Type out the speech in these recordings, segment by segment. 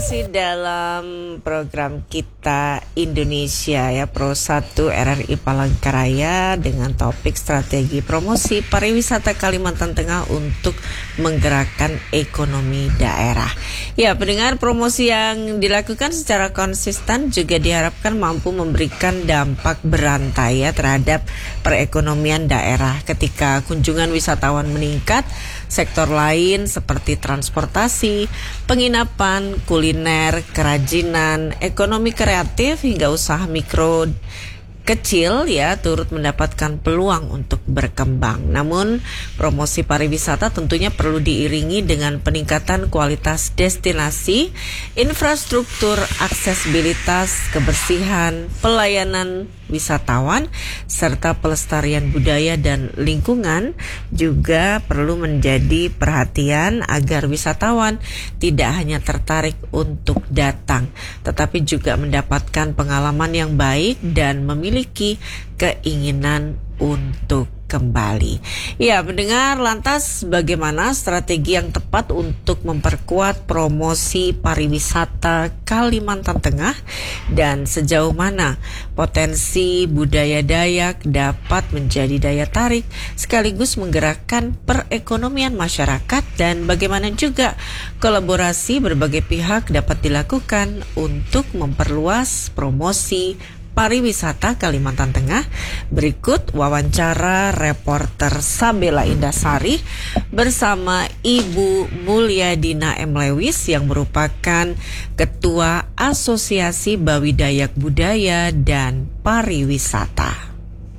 masih dalam program kita Indonesia ya Pro 1 RRI Palangkaraya dengan topik strategi promosi pariwisata Kalimantan Tengah untuk menggerakkan ekonomi daerah. Ya, pendengar, promosi yang dilakukan secara konsisten juga diharapkan mampu memberikan dampak berantai ya terhadap perekonomian daerah. Ketika kunjungan wisatawan meningkat, sektor lain seperti transportasi, penginapan, kuliner, kerajinan, ekonomi kreatif hingga usaha mikro kecil ya turut mendapatkan peluang untuk berkembang. Namun promosi pariwisata tentunya perlu diiringi dengan peningkatan kualitas destinasi, infrastruktur, aksesibilitas, kebersihan, pelayanan wisatawan, serta pelestarian budaya dan lingkungan juga perlu menjadi perhatian agar wisatawan tidak hanya tertarik untuk datang, tetapi juga mendapatkan pengalaman yang baik dan memiliki keinginan untuk kembali. Ya, mendengar, lantas bagaimana strategi yang tepat untuk memperkuat promosi pariwisata Kalimantan Tengah dan sejauh mana potensi budaya Dayak dapat menjadi daya tarik sekaligus menggerakkan perekonomian masyarakat, dan bagaimana juga kolaborasi berbagai pihak dapat dilakukan untuk memperluas promosi pariwisata Kalimantan Tengah. Berikut wawancara reporter Sabela Indasari bersama Ibu Mulyadina M. Lewis yang merupakan Ketua Asosiasi Bawi Dayak Budaya dan Pariwisata.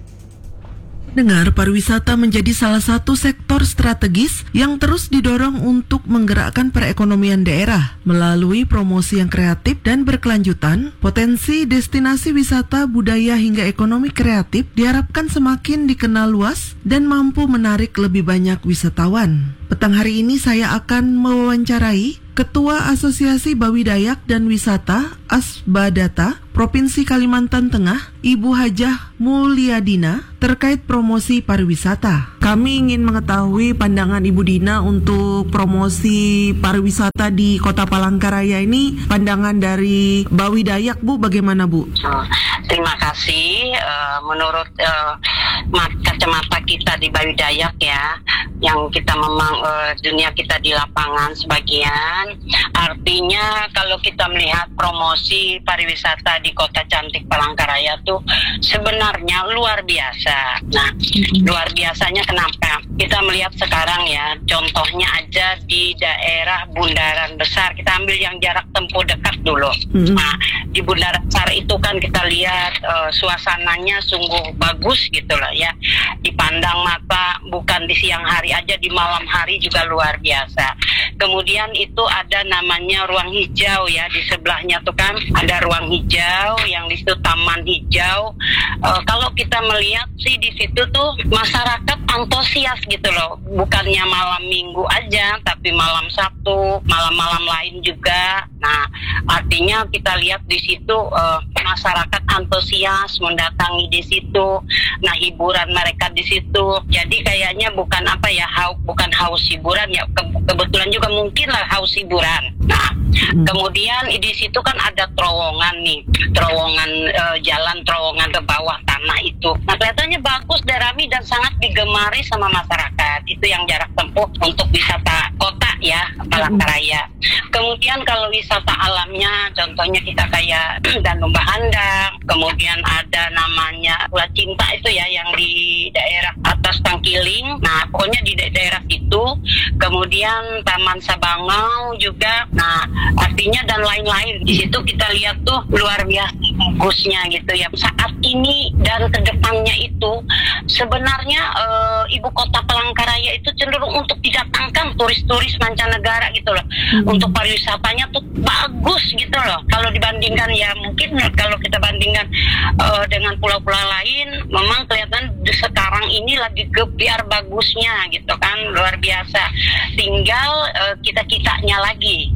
Dengar, pariwisata menjadi salah satu sektor strategis yang terus didorong untuk menggerakkan perekonomian daerah. Melalui promosi yang kreatif dan berkelanjutan, potensi destinasi wisata, budaya hingga ekonomi kreatif diharapkan semakin dikenal luas dan mampu menarik lebih banyak wisatawan. Petang hari ini saya akan mewawancarai Ketua Asosiasi Bawi Dayak dan Wisata Asbadata Provinsi Kalimantan Tengah, Ibu Hajah Mulyadina, terkait promosi pariwisata. Kami ingin mengetahui pandangan Ibu Dina untuk promosi pariwisata di Kota Palangkaraya ini. Pandangan dari Bawi Dayak, Bu, bagaimana, Bu? Terima kasih. Menurut kacamata kita di Bawi Dayak ya, yang kita memang dunia kita di lapangan sebagian, artinya kalau kita melihat promosi pariwisata di Kota Cantik Palangkaraya tuh sebenarnya luar biasa. Nah, luar biasanya kenapa? Kita melihat sekarang ya, contohnya aja di daerah Bundaran Besar, kita ambil yang jarak tempuh dekat dulu. Nah, di Bundaran Besar itu kan kita lihat suasananya sungguh bagus gitu loh ya, dipandang mata, bukan di siang hari aja, di malam hari juga luar biasa. Kemudian itu ada namanya ruang hijau ya, di sebelahnya tuh kan ada ruang hijau, yang di situ taman hijau. Kalau kita melihat sih di situ tuh masyarakat antusias gitu loh, bukannya malam minggu aja, tapi malam Sabtu, malam-malam lain juga. Nah, artinya kita lihat di situ masyarakat antusias mendatangi di situ. Nah, hiburan mereka di situ. Jadi kayaknya bukan apa ya, bukan haus hiburan ya, kebetulan juga mungkin lah haus hiburan. Nah, kemudian di situ kan ada terowongan nih, terowongan jalan terowongan ke bawah tanah itu. Nah, kelihatannya bagus dan ramai dan sangat digemari sama masyarakat. Itu yang jarak tempuh untuk wisata kota ya, Palangkaraya. Kemudian kalau wisata alamnya, contohnya kita kayak Danau Bahandang, kemudian ada namanya Pulau Cinta itu ya, yang di daerah atas Tangkiling. Nah, pokoknya di daerah itu. Kemudian Taman Sabangau juga. Nah, artinya dan lain-lain. Di situ kita lihat tuh luar biasa bagusnya gitu ya. Saat ini dan kedepannya itu sebenarnya ibu kota Palangkaraya itu cenderung untuk didatangkan turis-turis mancanegara gitu loh. Untuk pariwisatanya tuh bagus gitu loh. Kalau dibandingkan ya, mungkin kalau kita bandingkan dengan pulau-pulau lain, memang kelihatan sekarang ini lagi gebiar bagusnya gitu kan, luar biasa. Tinggal kita-kitanya lagi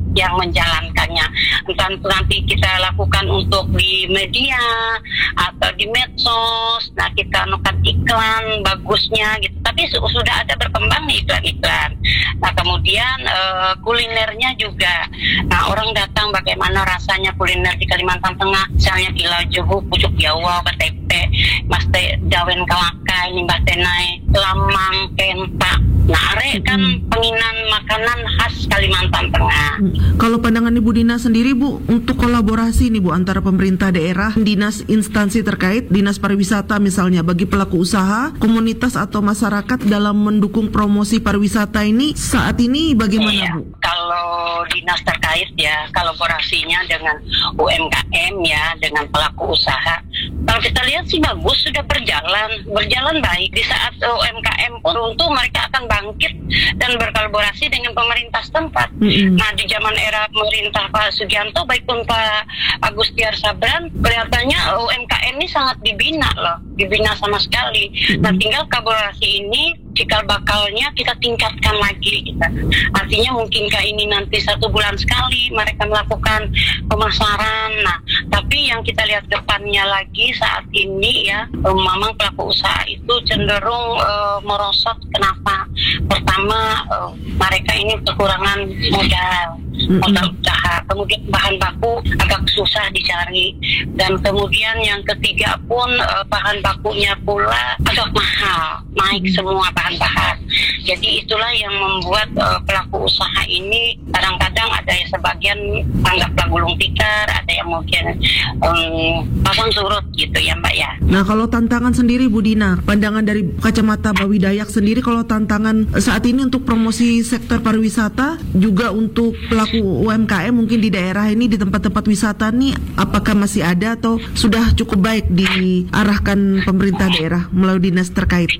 yang menjalankannya. Entah itu nanti kita lakukan untuk di media atau di medsos. Nah, kita anukan iklan bagusnya gitu. Tapi sudah ada berkembang nih iklan-iklan. Nah, kemudian kulinernya juga. Nah, orang datang bagaimana rasanya kuliner di Kalimantan Tengah. Misalnya Kilau Juhu, Pucuk Jawa, KTP, Mas Teh Dawen Kalakai, Limbah Tenai, Lamang, Kentak. Nah, are kan penginan makanan khas Kalimantan Tengah. Kalau pandangan Ibu Dina sendiri, Bu, untuk kolaborasi nih, Bu, antara pemerintah daerah, dinas instansi terkait, dinas pariwisata misalnya, bagi pelaku usaha, komunitas atau masyarakat dalam mendukung promosi pariwisata ini saat ini bagaimana, Iya. Bu? Kalau dinas terkait ya, kolaborasinya dengan UMKM ya, dengan pelaku usaha. Kalau kita lihat sih bagus, sudah berjalan baik. Di saat UMKM beruntung mereka akan bangkit dan berkolaborasi dengan pemerintah setempat. Nah, di zaman era pemerintah Pak Sugianto, baik pun Pak Agustiar Sabran, kelihatannya UMKM ini sangat dibina sama sekali. Nah, tinggal kolaborasi ini cikal bakalnya kita tingkatkan lagi gitu. Artinya mungkinkah ini nanti 1 bulan sekali mereka melakukan pemasaran. Nah, tapi yang kita lihat depannya lagi saat ini ya, memang pelaku usaha itu cenderung merosot. Kenapa? Pertama, mereka ini kekurangan modal usaha, kemudian bahan baku agak susah dicari, dan kemudian yang ketiga pun bahan bakunya pula agak mahal, naik semua bahan-bahan. Jadi itulah yang membuat pelaku usaha ini kadang-kadang ada yang sebagian anggaplah gulung tikar, ada yang mungkin pasang surut gitu ya Mbak ya. Nah, kalau tantangan sendiri Bu Dina, pandangan dari kacamata Bawi Dayak sendiri, kalau tantangan saat ini untuk promosi sektor pariwisata, juga untuk pelaku UMKM mungkin di daerah ini, di tempat-tempat wisata nih, apakah masih ada atau sudah cukup baik diarahkan pemerintah daerah melalui dinas terkait?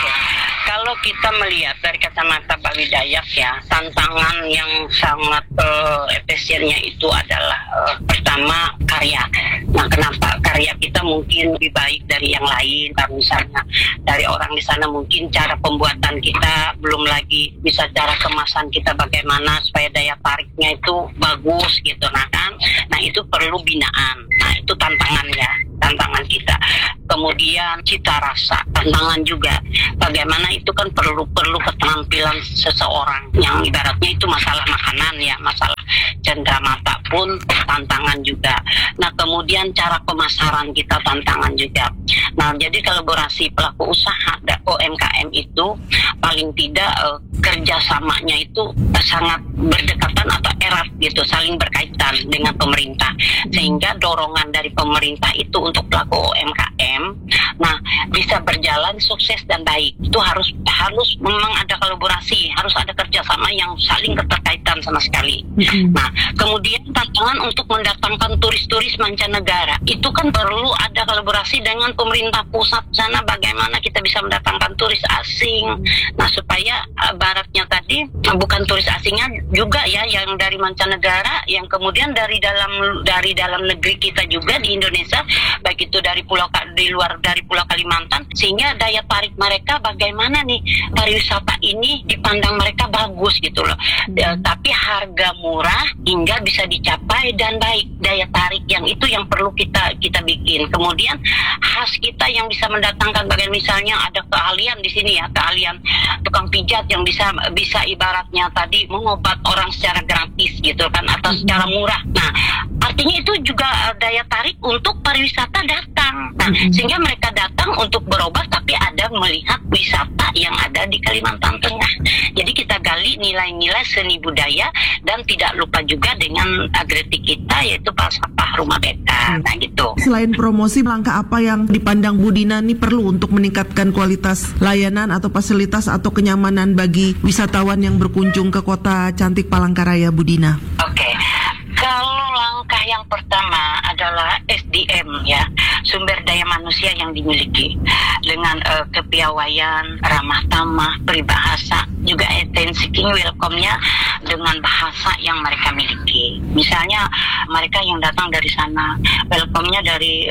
Kalau kita melihat dari kacamata Bawi Dayak ya, tantangan yang sangat efisiennya itu adalah pertama karya. Nah, kenapa karya kita mungkin lebih baik dari yang lain? Karena misalnya dari orang di sana mungkin cara pembuatan kita belum lagi, bisa cara kemasan kita bagaimana supaya daya tariknya itu bagus gitu. Nah itu perlu binaan. Nah, itu tantangan kita. Kemudian cita rasa, tantangan juga. Bagaimana itu kan perlu keterampilan seseorang, yang ibaratnya itu masalah makanan ya, masalah cendera mata pun tantangan juga. Nah, kemudian cara pemasaran kita tantangan juga. Nah, jadi kolaborasi pelaku usaha dan UMKM itu paling tidak kerjasamanya itu sangat berdekatan atau erat gitu, saling berkaitan dengan pemerintah, sehingga dorongan dari pemerintah itu untuk pelaku UMKM nah bisa berjalan sukses dan baik. Itu harus memang ada kolaborasi, harus ada kerjasama yang saling keterkaitan sama sekali. Nah, kemudian tantangan untuk mendatangkan turis-turis mancanegara itu kan perlu ada kolaborasi dengan pemerintah pusat sana, bagaimana kita bisa mendatangkan turis asing. Nah, supaya baratnya tadi bukan turis asingnya juga ya, yang dari mancanegara, yang kemudian dari dalam negeri kita juga di Indonesia, baik itu dari luar dari Pulau Kalimantan, sehingga daya tarik mereka bagaimana nih pariwisata ini dipandang mereka bagus gitu loh. Tapi harga murah hingga bisa dicapai dan baik, daya tarik yang itu yang perlu kita bikin. Kemudian khas kita yang bisa mendatangkan, bagaimana misalnya ada keahlian di sini ya, keahlian tukang pijat yang bisa ibaratnya tadi mengobat orang secara gratis gitu kan, atau secara murah. Nah, artinya itu juga daya tarik untuk pariwisata datang. Nah, sehingga mereka datang untuk berobat tapi ada melihat wisata yang ada di Kalimantan Tengah. Jadi kita gali nilai-nilai seni budaya dan tidak lupa juga dengan agresi kita, yaitu falsafah rumah beta. Nah gitu. Selain promosi, langkah apa yang dipandang Bu Dina ini perlu untuk meningkatkan kualitas layanan atau fasilitas atau kenyamanan bagi wisatawan yang berkunjung ke kota cantik Palangkaraya, Bu Dina? Oke. Kalau langkah yang pertama adalah SDM ya, sumber daya manusia yang dimiliki dengan kepiawaian, ramah tamah, peribahasa, juga attention seeking, welcome-nya dengan bahasa yang mereka miliki. Misalnya mereka yang datang dari sana, welcome-nya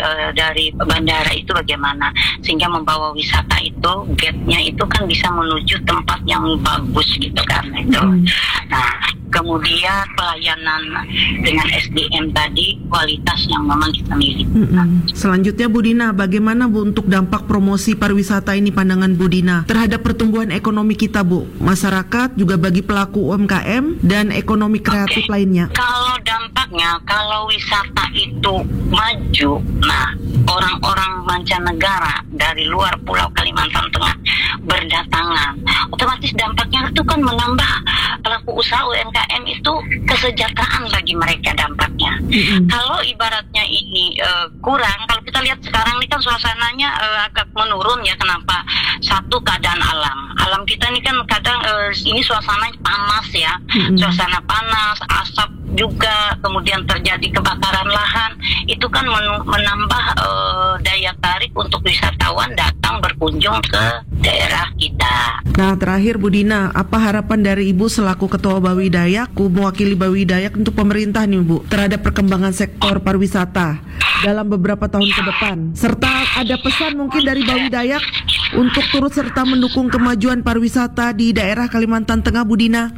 dari bandara itu bagaimana, sehingga membawa wisata itu, gate-nya itu kan bisa menuju tempat yang bagus gitu kan itu. Nah, kemudian pelayanan dengan SDM tadi, kualitas yang memang kita miliki. Selanjutnya Bu Dina, bagaimana Bu untuk dampak promosi pariwisata ini pandangan Bu Dina terhadap pertumbuhan ekonomi kita Bu, masyarakat juga bagi pelaku UMKM dan ekonomi kreatif lainnya? Kalau dampaknya, kalau wisata itu maju, nah orang-orang mancanegara dari luar Pulau Kalimantan Tengah berdatangan, otomatis dampaknya itu kan menambah pelaku usaha UMKM itu kesejahteraan bagi mereka dampaknya. Kalau ibaratnya ini kurang, kalau kita lihat sekarang ini kan suasananya agak menurun ya. Kenapa? Satu, keadaan alam kita ini kan kadang ini suasananya panas ya, suasana panas, asap juga, kemudian terjadi kebakaran lahan, itu kan menambah daya tarik untuk wisatawan datang berkunjung ke daerah kita. Nah, terakhir Bu Dina, apa harapan dari Ibu selaku Ketua Bawi Dayak, mewakili Bawi Dayak untuk pemerintah nih Bu, terhadap perkembangan sektor pariwisata dalam beberapa tahun ke depan? Serta ada pesan mungkin dari Bawi Dayak untuk turut serta mendukung kemajuan pariwisata di daerah Kalimantan Tengah, Bu Dina?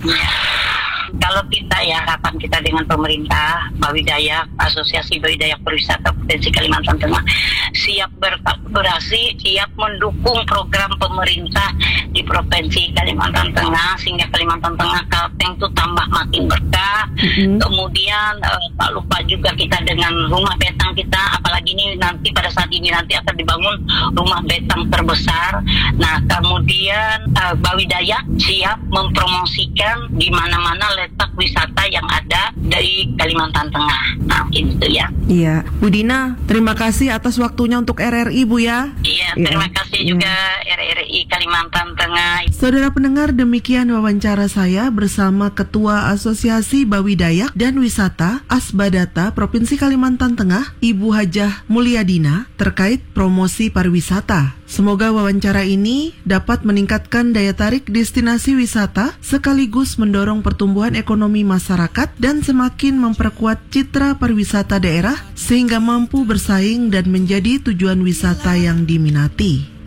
Kalau kita ya, harapan kita dengan pemerintah, Bawi Dayak, Asosiasi Bawi Dayak Pariwisata Provinsi Kalimantan Tengah siap berkolaborasi, siap mendukung program pemerintah di Provinsi Kalimantan Tengah sehingga Kalimantan Tengah Kalteng itu tambah makin berkah. Kemudian tak lupa juga kita dengan rumah betang kita, apalagi ini nanti pada saat ini nanti akan dibangun rumah betang terbesar. Nah, kemudian Bawi Dayak siap mempromosikan di mana-mana letak wisata yang ada dari Kalimantan Tengah. Nah, itu ya. Iya, Bu Dina, terima kasih atas waktunya untuk RRI Bu ya. Iya, terima kasih juga RRI Kalimantan Tengah. Saudara pendengar, demikian wawancara saya bersama Ketua Asosiasi Bawi Dayak dan Wisata Asbadata Provinsi Kalimantan Tengah, Ibu Hajah Mulyadina, terkait promosi pariwisata. Semoga wawancara ini dapat meningkatkan daya tarik destinasi wisata sekaligus mendorong pertumbuhan ekonomi masyarakat dan semakin memperkuat citra pariwisata daerah sehingga mampu bersaing dan menjadi tujuan wisata yang diminati.